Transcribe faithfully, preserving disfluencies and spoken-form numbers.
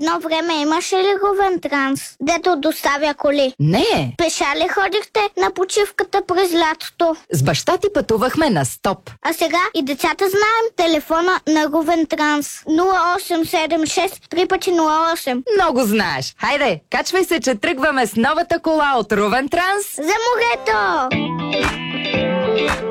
едно време имаше ли Рувен Транс, дето доставя коли? Не. Пеша ли ходихте на почивката през лятото? С баща ти пътувахме на стоп. А сега и децата знаем телефона на Рувен Транс. нула осем седем шест три пъти нула осем. Много знаеш. Хайде, качвай се, че тръгваме с новата кола от Рувен Транс. За морето!